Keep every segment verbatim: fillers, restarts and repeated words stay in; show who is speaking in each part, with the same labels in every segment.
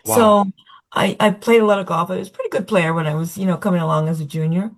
Speaker 1: Wow.
Speaker 2: So I, I played a lot of golf. I was a pretty good player when I was, you know, coming along as a junior.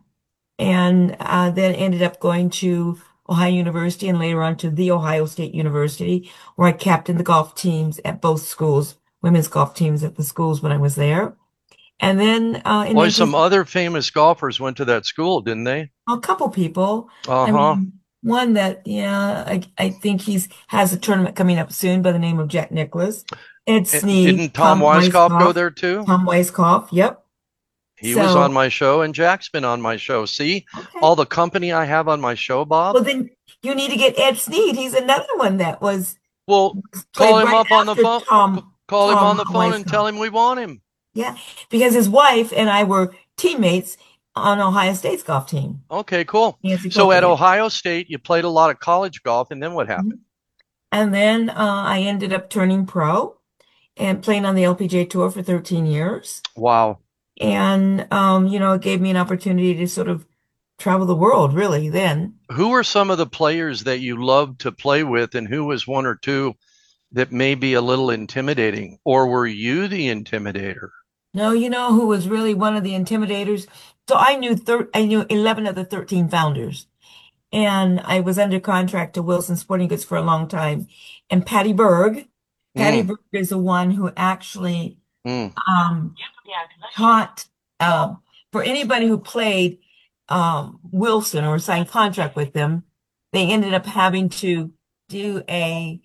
Speaker 2: And uh, then ended up going to Ohio University and later on to The Ohio State University, where I captained the golf teams at both schools, women's golf teams at the schools when I was there. And then uh, in
Speaker 1: Boy, some
Speaker 2: nineteen,
Speaker 1: other famous golfers went to that school, didn't they?
Speaker 2: a couple people, I
Speaker 1: Uh-huh.
Speaker 2: mean, one that, yeah, I, I think he's has a tournament coming up soon by the name of Jack Nicklaus, Ed
Speaker 1: And
Speaker 2: Snead,
Speaker 1: didn't Tom
Speaker 2: Tom
Speaker 1: Weiskopf go
Speaker 2: Weiskopf,
Speaker 1: there too?
Speaker 2: Tom Weiskopf, yep.
Speaker 1: He was on
Speaker 2: So,
Speaker 1: my show, and Jack's been on my show. See
Speaker 2: okay.
Speaker 1: all the company I have on my show, Bob?
Speaker 2: Well, then you need to get Ed Snead. He's another one that was
Speaker 1: Well, call
Speaker 2: played
Speaker 1: him
Speaker 2: right
Speaker 1: up on the
Speaker 2: after
Speaker 1: phone.
Speaker 2: Tom
Speaker 1: Call him on
Speaker 2: Tom
Speaker 1: the phone and tell
Speaker 2: Weisskopf.
Speaker 1: him we want him.
Speaker 2: Yeah, because his wife and I were teammates on Ohio State's golf team,
Speaker 1: Okay, cool.
Speaker 2: Nancy
Speaker 1: So at
Speaker 2: Colquitt.
Speaker 1: Ohio State, you played a lot of college golf, and then what
Speaker 2: Mhm.
Speaker 1: happened?
Speaker 2: And then uh, I ended up turning pro and playing on the L P G A Tour for thirteen years.
Speaker 1: Wow.
Speaker 2: And, um, you know, it gave me an opportunity to sort of travel the world, really, then.
Speaker 1: Who were some of the players that you loved to play with, and who was one or two that may be a little intimidating? Or were you the intimidator?
Speaker 2: No, you know who was really one of the intimidators? So I knew thir I knew eleven of the thirteen founders. And I was under contract to Wilson Sporting Goods for a long time. And Patty Berg, Patty
Speaker 1: Mm,
Speaker 2: Berg is the one who actually
Speaker 1: mm,
Speaker 2: um, taught um, for anybody who played um, Wilson or signed contract with them. They ended up having to do a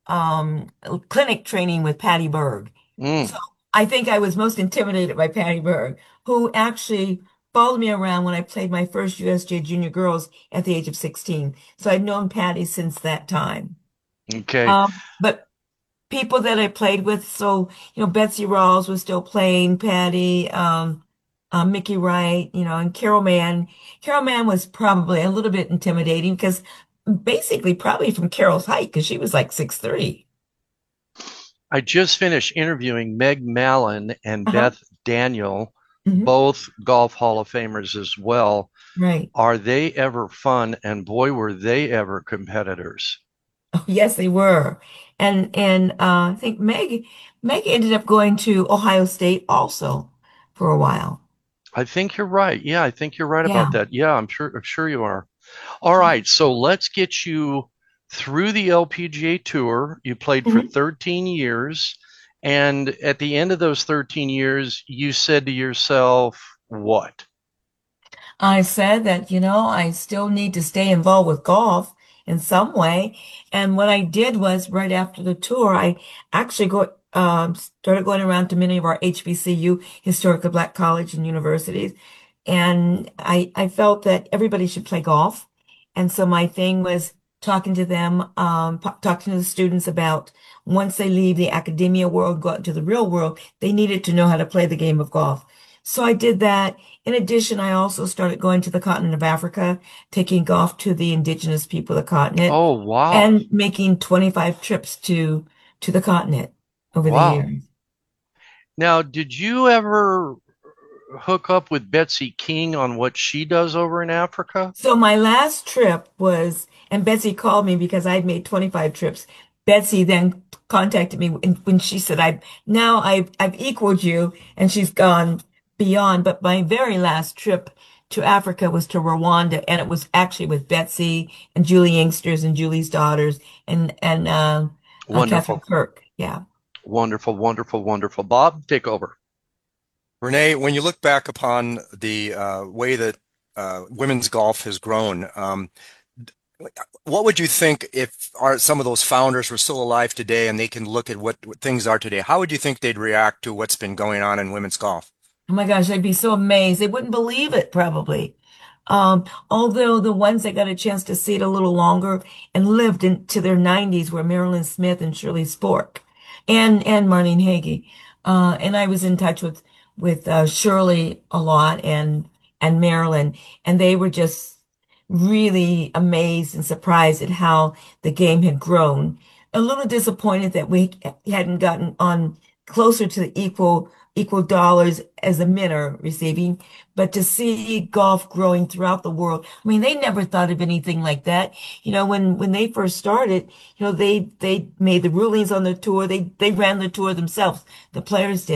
Speaker 2: um, clinic training with Patty Berg.
Speaker 1: mm.
Speaker 2: So I think I was most intimidated by Patty Berg, who actually followed me around when I played my first U S J Junior Girls at the age of sixteen. So I'd known Patty since that time.
Speaker 1: Okay.
Speaker 2: Um, but people that I played with, so, you know, Betsy Rawls was still playing, Patty, um, uh, Mickey Wright, you know, and Carol Mann. Carol Mann was probably a little bit intimidating because basically probably from Carol's height, because she was like six three.
Speaker 1: I just finished interviewing Meg Mallon and
Speaker 2: Uh-huh.
Speaker 1: Beth Daniel,
Speaker 2: Hmm.
Speaker 1: both Golf Hall of Famers as well.
Speaker 2: Right.
Speaker 1: Are they ever fun? And boy, were they ever competitors.
Speaker 2: Oh, yes, they were. And and uh, I think Meg Meg ended up going to Ohio State also for a while.
Speaker 1: I think you're right. Yeah, I think you're right about
Speaker 2: Yeah.
Speaker 1: that. Yeah, I'm sure I'm sure you are. All right, so let's get you through the L P G A Tour. You played for
Speaker 2: Mhm.
Speaker 1: thirteen years, and at the end of those thirteen years, you said to yourself, what?
Speaker 2: I said that, you know, I still need to stay involved with golf in some way. And what I did was right after the tour, I actually go um, started going around to many of our H B C U, historically black college and universities. And I, I felt that everybody should play golf. And so my thing was talking to them, um, p- talking to the students about once they leave the academia world, go out into the real world, they needed to know how to play the game of golf. So I did that. In addition, I also started going to the continent of Africa, taking golf to the indigenous people of the continent,
Speaker 1: Oh, wow.
Speaker 2: and making twenty-five trips to to the continent over the
Speaker 1: Wow.
Speaker 2: years.
Speaker 1: Now, did you ever hook up with Betsy King on what she does over in Africa?
Speaker 2: So my last trip was, and Betsy called me because I'd made twenty-five trips. Betsy then contacted me when when she said, "I now I've I've equaled you," and she's gone beyond. But my very last trip to Africa was to Rwanda, and it was actually with Betsy and Julie Inksters and Julie's daughters and and uh, uh, Catherine
Speaker 1: Wonderful.
Speaker 2: Kirk. Yeah.
Speaker 1: Wonderful, wonderful, wonderful. Bob, take over.
Speaker 3: Renee, when you look back upon the uh, way that uh, women's golf has grown, um, what would you think if our, some of those founders were still alive today and they can look at what, what things are today? How would you think they'd react to what's been going on in women's golf?
Speaker 2: Oh my gosh, I'd be so amazed. They wouldn't believe it, probably. Um, although the ones that got a chance to see it a little longer and lived into their nineties were Marilyn Smith and Shirley Spork and and Marlene Hagee. Uh, and I was in touch with with uh, Shirley a lot and and Marilyn, and they were just really amazed and surprised at how the game had grown. A little disappointed that we hadn't gotten on closer to the equal equal dollars as the men are receiving, but to see golf growing throughout the world, I mean, they never thought of anything like that. You know, when when they first started, you know, they they made the rulings on the tour. They they ran the tour themselves. The players did.